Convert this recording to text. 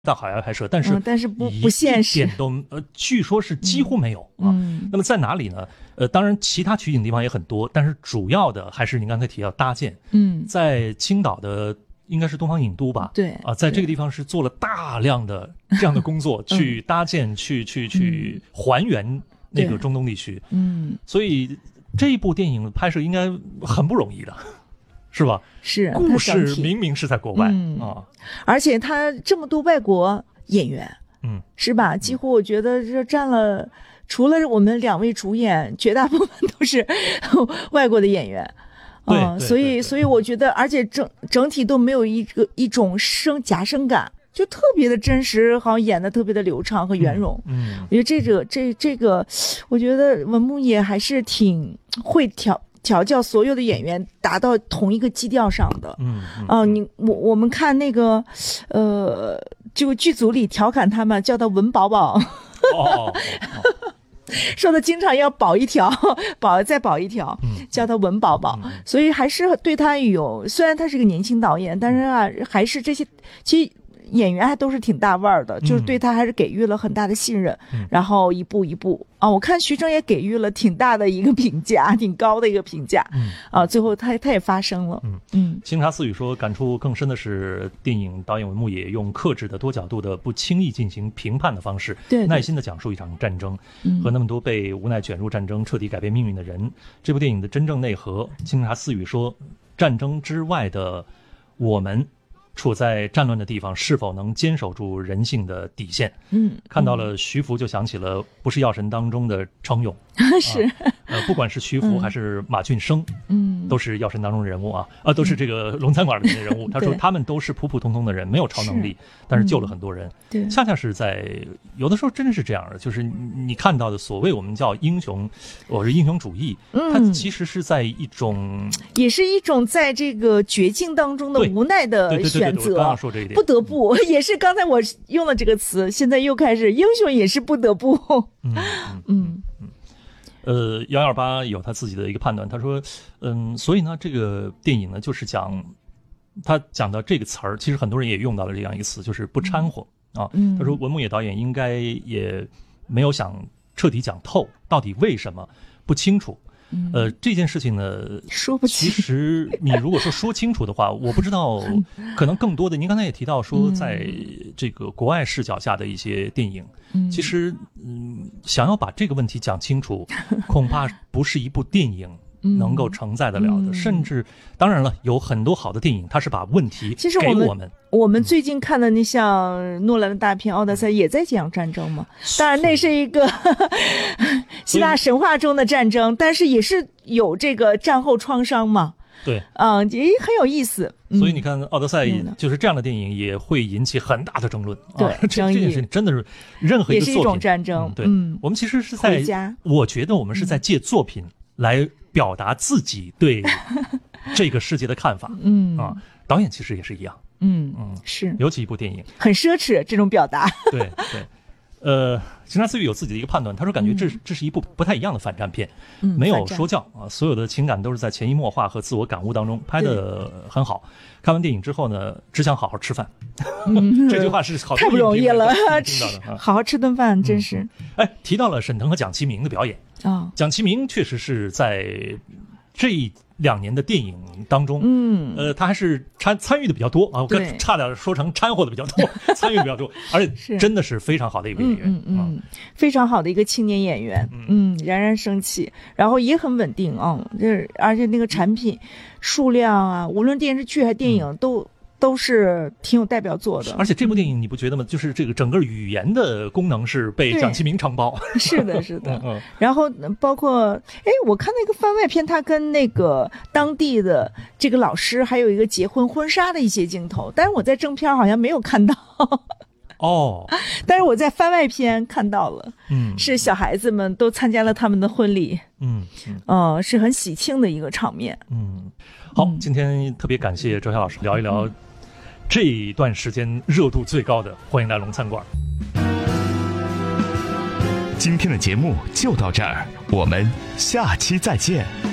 到海外拍摄，但是不现实， 一点都据说是几乎没有啊。那么在哪里呢？当然其他取景的地方也很多，但是主要的还是您刚才提到搭建。在青岛的应该是东方影都吧？ 对啊，在这个地方是做了大量的这样的工作，去搭建，去还原那个中东地区。所以这一部电影拍摄应该很不容易的。是吧？ 是故事明明是在国外啊， 而且他这么多外国演员，是吧？几乎我觉得这占了，除了我们2位主演，绝大部分都是外国的演员。所以我觉得，而且整体都没有一种假声感，就特别的真实，好像演的特别的流畅和圆融。我觉得这个，我觉得文牧野还是挺会调教所有的演员达到同一个基调上的。我们看那个这个剧组里调侃他们，叫他文宝宝。说他经常要保一条，再保一条，叫他文宝宝。所以还是对他虽然他是个年轻导演，但是啊，还是这些其实演员还都是挺大腕儿的，就是对他还是给予了很大的信任，然后一步一步我看徐峥也给予了挺大的一个评价，挺高的一个评价。最后他也发声了。 清茶私语说，感触更深的是电影导演文牧野用克制的多角度的不轻易进行评判的方式，耐心的讲述一场战争和那么多被无奈卷入战争彻底改变命运的人。这部电影的真正内核，清茶私语说，战争之外的我们处在战乱的地方是否能坚守住人性的底线。看到了徐福就想起了不是药神当中的程勇。 是不管是徐福还是马俊生，都是药神当中的人物都是这个龙餐馆里面的人物。他说他们都是普普通通的人，没有超能力，但是救了很多人。恰恰是在有的时候真的是这样的，就是你看到的所谓我们叫英雄，我是英雄主义，它其实是在一种， 也是一种在这个绝境当中的无奈的选择。 我刚刚说这一点， 不得不，也是刚才我用了这个词，现在又开始英雄也是不得不。 128有他自己的一个判断，他说，所以呢，这个电影呢，就是他讲到这个词儿，其实很多人也用到了这样一个词，就是不掺和他说文牧野导演应该也没有想彻底讲透，到底为什么不清楚。这件事情呢， 说不清。 其实你如果说清楚的话，我不知道，可能更多的，您刚才也提到说，在这个国外视角下的一些电影，其实想要把这个问题讲清楚，恐怕不是一部电影能够承载得了的。甚至当然了，有很多好的电影，它是把问题给我们最近看的那像诺兰的大片《奥德赛》也在讲战争嘛，当然那是一个希腊神话中的战争，但是也是有这个战后创伤嘛。 对， 也很有意思。 所以你看，《奥德赛》就是这样的电影也会引起很大的争论。 对， 这件事情真的是任何一个作品也是一种战争。 对，我们其实是我觉得我们是在借作品来表达自己对这个世界的看法。导演其实也是一样。 是， 尤其一部电影很奢侈这种表达。 对。清茶私语有自己的一个判断，他说感觉这是一部不太一样的反战片，没有说教所有的情感都是在潜移默化和自我感悟当中，拍得很好。看完电影之后呢，只想好好吃饭。这句话是好多太不容易了，好好吃顿饭真是。 提到了沈腾和蒋奇明的表演蒋奇明确实是在这2年的电影当中，他还是参与的比较多我差点说成掺和的比较多，参与的比较多，而且真的是非常好的一个演员， 非常好的一个青年演员，冉冉升起，然后也很稳定而且那个产品数量无论电视剧还是电影都是挺有代表作的。 而且这部电影你不觉得吗？就是这个整个语言的功能是被蒋奇明承包。 是的。然后包括我看那个番外片，他跟那个当地的这个老师还有一个结婚婚纱的一些镜头，但是我在正片好像没有看到。但是我在番外片看到了。是小孩子们都参加了他们的婚礼。是很喜庆的一个场面。 好，今天特别感谢周晓老师聊一聊这一段时间热度最高的《欢迎来龙餐馆》。 今天的节目就到这儿，我们下期再见。